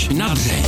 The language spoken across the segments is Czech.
na dřeň.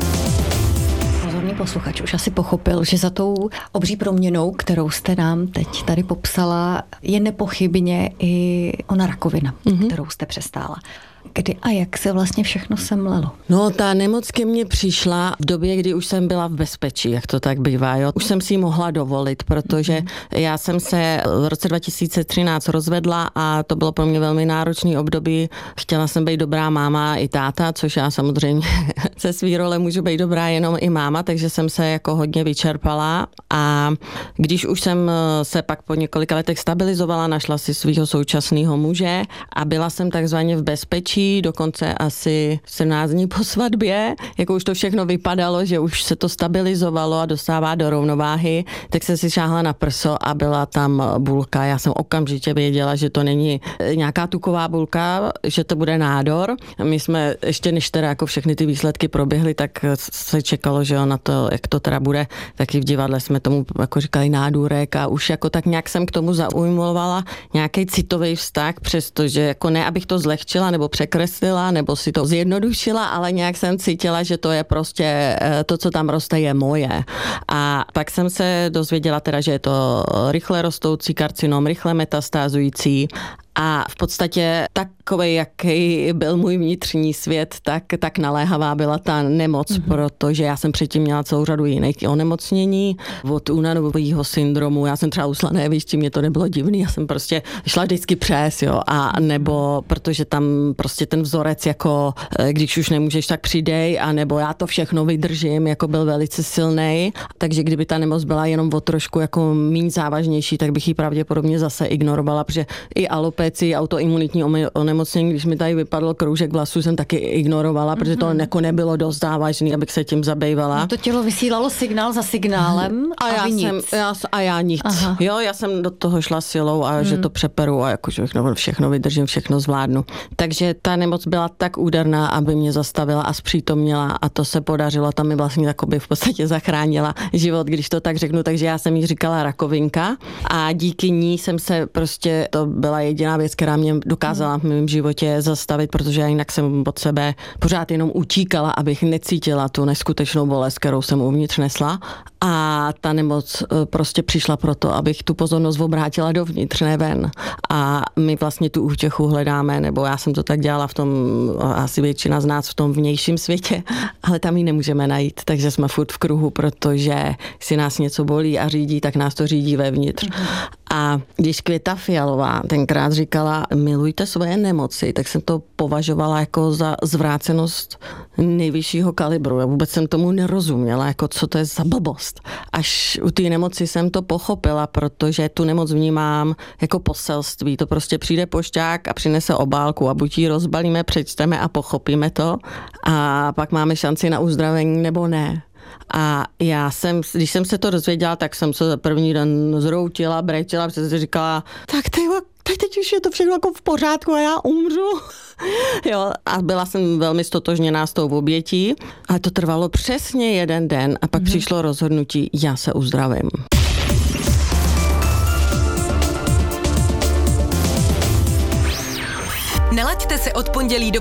Pozorný posluchač už asi pochopil, že za tou obří proměnou, kterou jste nám teď tady popsala, je nepochybně i ona rakovina, kterou jste přestála. Kdy a jak se vlastně všechno semlelo? No, ta nemoc ke mně přišla v době, kdy už jsem byla v bezpečí, jak to tak bývá. Jo. Už jsem si ji mohla dovolit, protože já jsem se v roce 2013 rozvedla a to bylo pro mě velmi náročný období. Chtěla jsem být dobrá máma i táta, což já samozřejmě ze svý role můžu být dobrá jenom i máma, takže jsem se jako hodně vyčerpala a když už jsem se pak po několika letech stabilizovala, našla si svého současného muže a byla jsem takzvaně v bezpečí, dokonce asi 17 dní po svatbě, jako už to všechno vypadalo, že už se to stabilizovalo a dostává do rovnováhy, tak jsem si šáhla na prso a byla tam bulka. Já jsem okamžitě věděla, že to není nějaká tuková bulka, že to bude nádor. My jsme ještě než teda jako všechny ty výsledky proběhly, tak se čekalo, že na to, jak to teda bude, taky v divadle jsme tomu jako říkali nádůrek a už jako tak nějak jsem k tomu zaujmovala nějaký citový vztah, přestože jako ne, abych to zlehčila nebo překreslila, nebo si to zjednodušila, ale nějak jsem cítila, že to je prostě to, co tam roste, je moje. A tak jsem se dozvěděla teda, že je to rychle rostoucí karcinom, rychle metastázující a v podstatě takovej, jaký byl můj vnitřní svět, tak naléhavá byla ta nemoc, protože já jsem předtím měla celou řadu jiných onemocnění, od únavového syndromu, já jsem třeba usla nevišti, mě to nebylo divný, já jsem prostě šla vždycky přes, jo, a nebo protože tam prostě ten vzorec jako, když už nemůžeš, tak přidej, a nebo já to všechno vydržím, jako byl velice silnej, takže kdyby ta nemoc byla jenom o trošku jako míň závažnější, tak bych ji pravděpodobně zase ignorovala, protože i alopeci, autoimunitní onemocnění, když mi tady vypadl kroužek vlasů, jsem taky ignorovala, protože to jako nebylo dost závažný, abych se tím zabývala. No to tělo vysílalo signál za signálem a vy nic. Já nic. Aha. Jo, já jsem do toho šla silou a že to přeperu a jako všechno vydržím, všechno zvládnu. Takže ta nemoc byla tak úderná, aby mě zastavila a zpřítomnila a to se podařilo, tam mi vlastně takoby v podstatě zachránila život, když to tak řeknu, takže já jsem jí říkala rakovinka a díky ní jsem se prostě, to byla jediná věc, která mě dokázala v mém životě zastavit, protože já jinak jsem od sebe pořád jenom utíkala, abych necítila tu neskutečnou bolest, kterou jsem uvnitř nesla. A ta nemoc prostě přišla proto, abych tu pozornost obrátila dovnitř, ne ven. A my vlastně tu útěchu hledáme, nebo já jsem to tak dělala v tom, asi většina z nás v tom vnějším světě, ale tam ji nemůžeme najít, takže jsme furt v kruhu, protože si nás něco bolí a řídí, tak nás to řídí vevnitř. A když Květa Fialová tenkrát říkala, milujte svoje nemoci, tak jsem to považovala jako za zvrácenost nejvyššího kalibru. Já vůbec jsem tomu nerozuměla, jako co to je za blbost. Až u té nemoci jsem to pochopila, protože tu nemoc vnímám jako poselství. To prostě přijde pošťák a přinese obálku a buď ji rozbalíme, přečteme a pochopíme to a pak máme šanci na uzdravení nebo ne. A když jsem se to dozvěděla, tak jsem se první den zhroutila, brečela, protože si říkala, tak teď už je to všechno jako v pořádku a já umřu. Jo, a byla jsem velmi stotožněná s tou obětí, ale to trvalo přesně jeden den a pak přišlo rozhodnutí, já se uzdravím. Nelaďte se od pondělí do